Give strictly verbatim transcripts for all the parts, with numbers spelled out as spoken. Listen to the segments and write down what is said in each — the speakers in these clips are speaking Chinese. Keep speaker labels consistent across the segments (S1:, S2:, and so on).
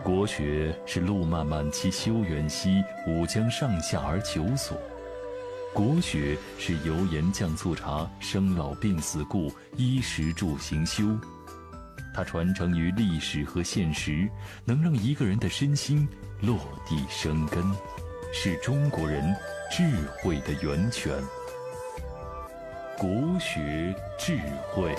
S1: 国学是路漫漫其修远兮，吾将上下而求索。国学是油盐酱醋茶，生老病死故，衣食住行修。它传承于历史和现实，能让一个人的身心落地生根，是中国人智慧的源泉。国学智慧。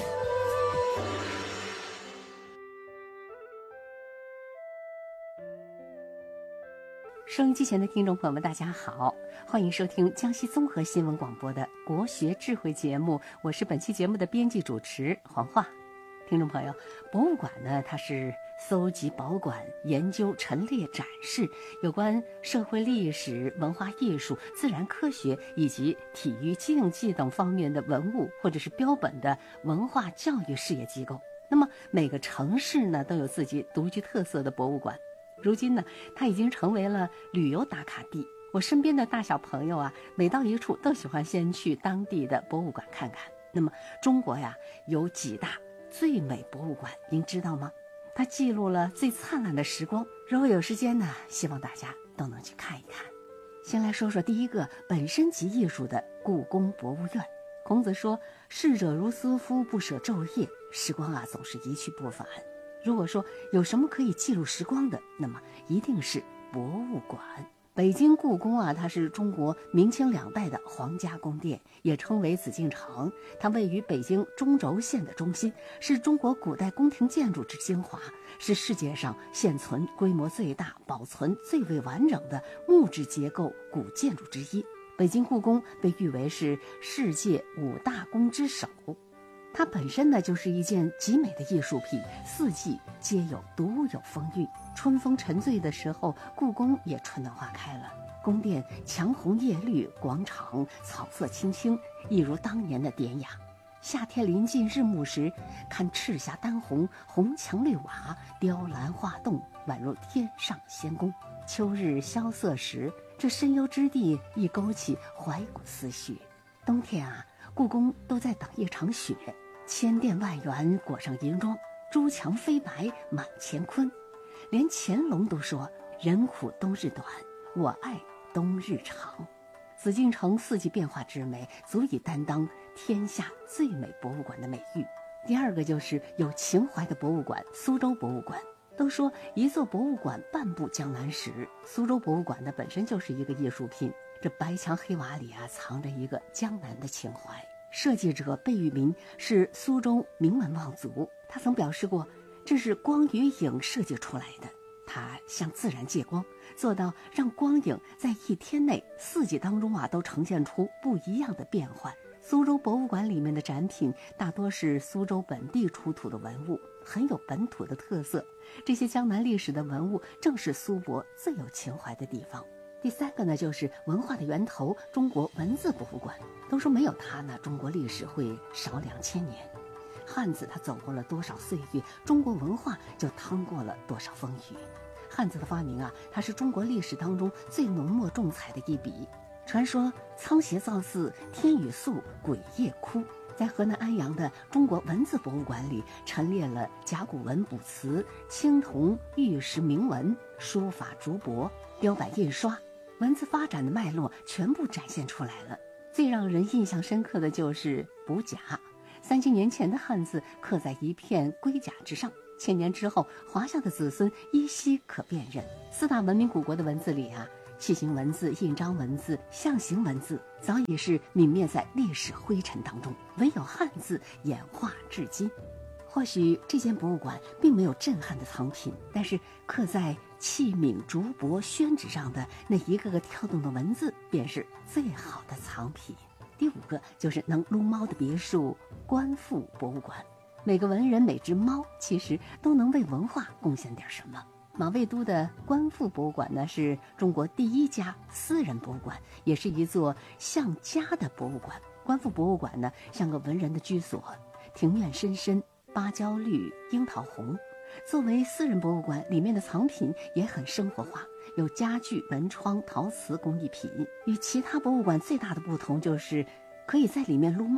S2: 收音机前的听众朋友们，大家好，欢迎收听江西综合新闻广播的国学智慧节目，我是本期节目的编辑主持黄华。听众朋友，博物馆呢，它是搜集、保管、研究、陈列、展示有关社会历史、文化艺术、自然科学以及体育竞技等方面的文物或者是标本的文化教育事业机构。那么每个城市呢，都有自己独具特色的博物馆。如今呢，它已经成为了旅游打卡地。我身边的大小朋友啊，每到一处都喜欢先去当地的博物馆看看。那么中国呀，有几大最美博物馆，您知道吗？它记录了最灿烂的时光。如果有时间呢，希望大家都能去看一看。先来说说第一个本身即艺术的故宫博物院。孔子说：“逝者如斯夫，不舍昼夜。”时光啊，总是一去不返。如果说有什么可以记录时光的，那么一定是博物馆。北京故宫啊，它是中国明清两代的皇家宫殿，也称为紫禁城。它位于北京中轴线的中心，是中国古代宫廷建筑之精华，是世界上现存规模最大、保存最为完整的木质结构古建筑之一。北京故宫被誉为是世界五大宫之首。它本身呢，就是一件极美的艺术品，四季皆有独有风韵。春风沉醉的时候，故宫也春暖花开了，宫殿墙红叶绿，广场草色青青，一如当年的典雅。夏天临近日暮时，看赤霞丹红，红墙绿瓦，雕栏画栋，宛如天上仙宫。秋日萧瑟时，这深幽之地亦勾起怀古思绪。冬天啊，故宫都在等一场雪，千殿万园裹上银装，朱墙飞白满乾坤。连乾隆都说：“人苦冬日短，我爱冬日长。”紫禁城四季变化之美，足以担当天下最美博物馆的美誉。第二个就是有情怀的博物馆——苏州博物馆。都说一座博物馆半部江南史，苏州博物馆呢本身就是一个艺术品。这白墙黑瓦里啊，藏着一个江南的情怀。设计者贝聿铭是苏州名门望族，他曾表示过，这是光与影设计出来的。他向自然借光，做到让光影在一天内四季当中啊都呈现出不一样的变换。苏州博物馆里面的展品大多是苏州本地出土的文物，很有本土的特色。这些江南历史的文物正是苏博最有情怀的地方。第三个呢，就是文化的源头——中国文字博物馆。都说没有它呢，中国历史会少两千年。汉字它走过了多少岁月，中国文化就趟过了多少风雨。汉字的发明啊，它是中国历史当中最浓墨重彩的一笔。传说仓颉造字，天雨粟，鬼夜哭。在河南安阳的中国文字博物馆里，陈列了甲骨文卜辞、青铜玉石铭文、书法竹帛、雕版印刷，文字发展的脉络全部展现出来了。最让人印象深刻的就是卜甲，三千年前的汉字刻在一片龟甲之上，千年之后华夏的子孙依稀可辨认。四大文明古国的文字里啊，楔形文字、印章文字、象形文字早已是泯灭在历史灰尘当中，唯有汉字演化至今。或许这间博物馆并没有震撼的藏品，但是刻在器皿、竹帛、宣纸上的那一个个跳动的文字便是最好的藏品。第五个就是能撸猫的别墅——观复博物馆。每个文人每只猫其实都能为文化贡献点什么。马未都的观复博物馆呢，是中国第一家私人博物馆，也是一座像家的博物馆。观复博物馆呢，像个文人的居所，庭院深深，芭蕉绿，樱桃红。作为私人博物馆，里面的藏品也很生活化，有家具、门窗、陶瓷工艺品。与其他博物馆最大的不同就是可以在里面撸猫。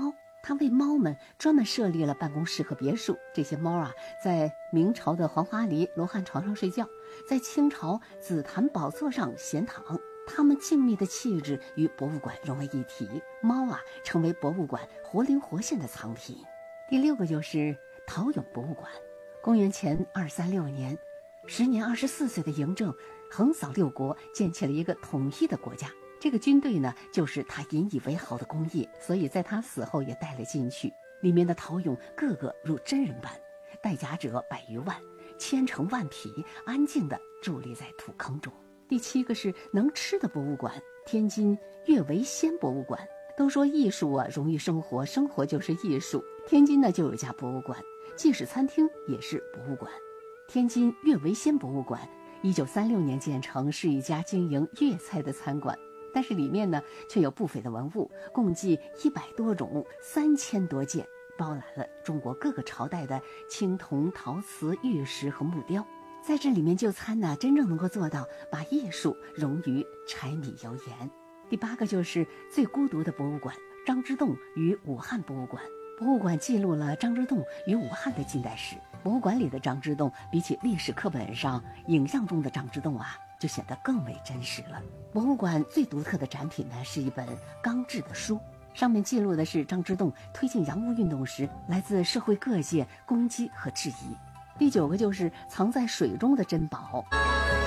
S2: 他为猫们专门设立了办公室和别墅。这些猫啊，在明朝的黄花梨罗汉床上睡觉，在清朝紫檀宝座上闲躺，它们静谧的气质与博物馆融为一体，猫啊成为博物馆活灵活现的藏品。第六个就是陶俑博物馆。公元前二三六年，时年二十四岁的嬴政横扫六国，建起了一个统一的国家。这个军队呢，就是他引以为豪的功业，所以在他死后也带了进去。里面的陶俑个个如真人般，戴甲者百余万，千乘万匹，安静地伫立在土坑中。第七个是能吃的博物馆，天津阅维仙博物馆。都说艺术啊融于生活，生活就是艺术。天津呢就有一家博物馆，既是餐厅也是博物馆。天津阅维仙博物馆一九三六年建成，是一家经营粤菜的餐馆，但是里面呢却有不菲的文物，共计一百多种，三千多件，包揽了中国各个朝代的青铜、陶瓷、玉石和木雕。在这里面就餐呢，真正能够做到把艺术融于柴米油盐。第八个就是最孤独的博物馆——张之洞与武汉博物馆。博物馆记录了张之洞与武汉的近代史。博物馆里的张之洞比起历史课本上影像中的张之洞啊，就显得更为真实了。博物馆最独特的展品呢，是一本钢制的书，上面记录的是张之洞推进洋务运动时来自社会各界攻击和质疑。第九个就是藏在水中的珍宝。